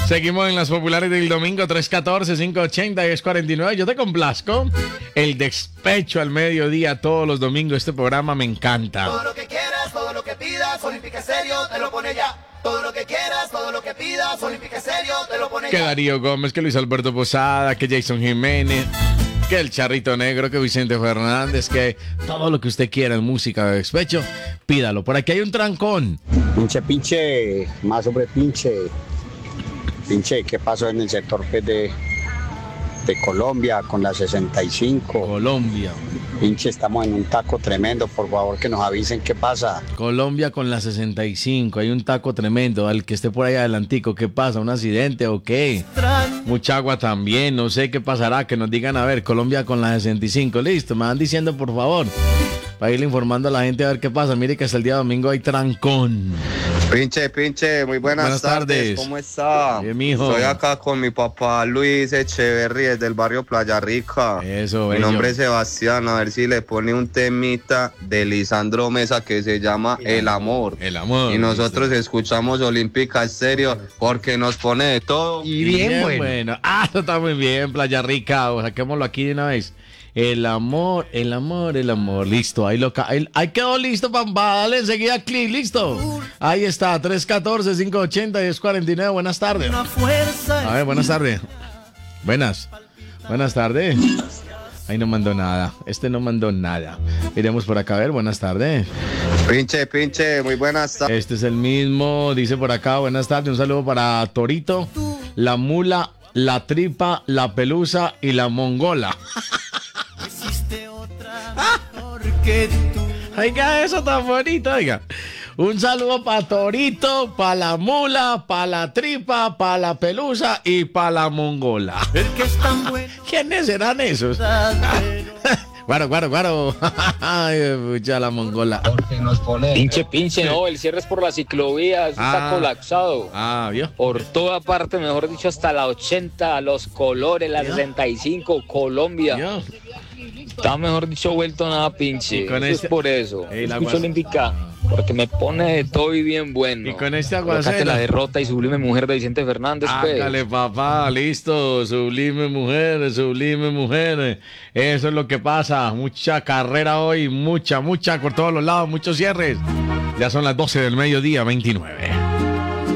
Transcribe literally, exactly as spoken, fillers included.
Seguimos en las populares del domingo, tres uno cuatro, cinco ocho cero, diez cuarenta y nueve. Yo te complazco. El despecho al mediodía todos los domingos. Este programa me encanta. Todo lo que quieras, todo lo que pidas, Olímpica Estéreo te lo pone ya. Todo lo que quieras, todo lo que pidas, Olímpica Estéreo te lo pone ya. Que Darío Gómez, que Luis Alberto Posada, que Jason Jiménez, que el Charrito Negro, que Vicente Fernández, que todo lo que usted quiera en música de despecho, pídalo. Por aquí hay un trancón. Pinche, pinche, más sobre pinche. Pinche, ¿qué pasó en el sector pues, de, de Colombia con la sesenta y cinco? Colombia. Pinche, estamos en un taco tremendo, por favor que nos avisen qué pasa. Colombia con la sesenta y cinco, hay un taco tremendo, al que esté por ahí adelantico, ¿qué pasa? ¿Un accidente o qué? Mucha agua también, no sé qué pasará, que nos digan, a ver, Colombia con la sesenta y cinco, listo, me van diciendo por favor, para irle informando a la gente a ver qué pasa. Mire que hasta el día domingo hay trancón. Pinche, pinche, muy buenas, Buenas tardes. tardes. ¿Cómo está? Bien, mijo. Estoy acá con mi papá Luis Echeverry, es del barrio Playa Rica. Eso, Mi bello. nombre es Sebastián, a ver si le pone un temita de Lisandro Mesa que se llama El Amor. El amor. Y nosotros escuchamos Olímpica Estéreo porque nos pone de todo. Y bien, bueno. Ah, eso está muy bien, Playa Rica. O saquémoslo aquí de una vez. El amor, el amor, el amor. Listo, ahí, lo ca- ahí, ahí quedó listo para darle enseguida clic. Listo. Ahí está, tres uno cuatro, cinco ocho cero, diez cuarenta y nueve. Buenas tardes. A ver, buenas tardes. Buenas. Buenas tardes. Ahí no mandó nada. Este no mandó nada. Iremos por acá a ver. Buenas tardes. Pinche, pinche, muy buenas tardes. Este es el mismo. Dice por acá, buenas tardes. Un saludo para Torito, la mula, la tripa, la pelusa y la mongola. Oiga, eso tan bonito, oiga. Un saludo para Torito, para la mula, para la tripa, para la pelusa y para la mongola. ¿Quiénes serán esos? Guaro, guaro, guaro. Ay, pucha, la mongola. Pinche, pinche, no, el cierre es por la ciclovía, eso Ah. está colapsado. Ah, ¿vio? Por toda parte, mejor dicho, hasta la ochenta, los colores, la sesenta y cinco, Colombia. ¿Vio? Está, mejor dicho, vuelto nada, pinche. Y con Eso este- es por eso. Ey, la Escucho guas- Olímpica, porque me pone de todo y bien bueno. Y con este Colócate aguacero. la derrota y sublime mujer de Vicente Fernández, pues. Hágale, papá, listo. Sublime mujer, sublime mujer. Eso es lo que pasa. Mucha carrera hoy, mucha, mucha por todos los lados, muchos cierres. Ya son las doce del mediodía, veintinueve.